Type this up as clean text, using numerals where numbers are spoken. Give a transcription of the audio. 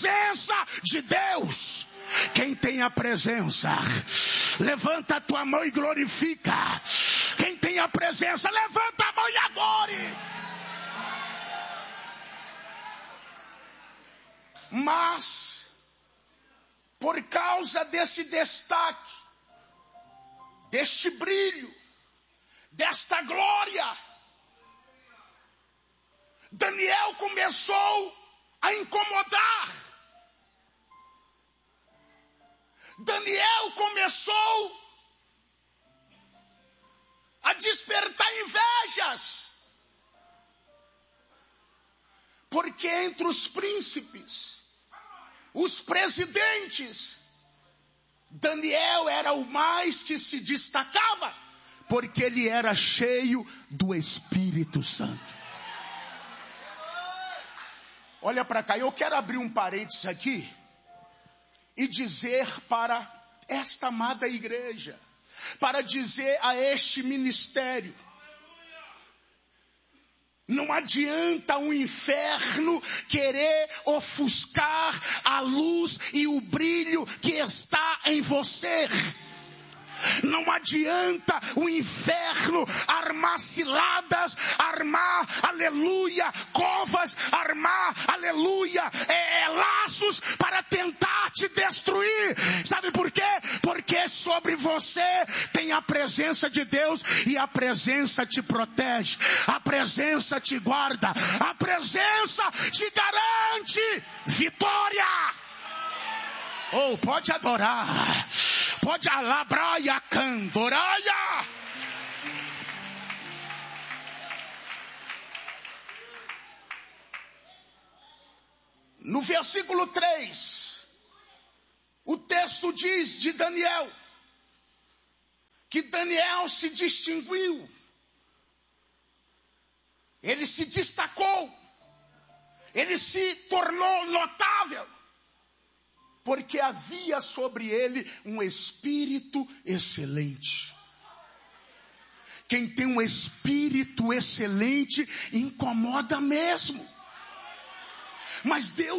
presença de Deus. Quem tem a presença, levanta a tua mão e glorifica. Quem tem a presença, levanta a mão e adore. Mas, por causa desse destaque, deste brilho, desta glória, Daniel começou a incomodar. Daniel começou a despertar invejas. Porque entre os príncipes, os presidentes, Daniel era o mais que se destacava, porque ele era cheio do Espírito Santo. Olha para cá, eu quero abrir um parênteses aqui e dizer para esta amada igreja, para dizer a este ministério: não adianta o inferno querer ofuscar a luz e o brilho que está em você. Não adianta o inferno armar ciladas, armar, aleluia, covas, armar, aleluia, laços para tentar te destruir. Sabe por quê? Porque sobre você tem a presença de Deus e a presença te protege, a presença te guarda, a presença te garante vitória. Oh, pode adorar. Pode alabraia candoraia. No versículo 3, o texto diz de Daniel, que Daniel se distinguiu. Ele se destacou. Ele se tornou notável. Porque havia sobre ele um espírito excelente. Quem tem um espírito excelente incomoda mesmo. Mas Deus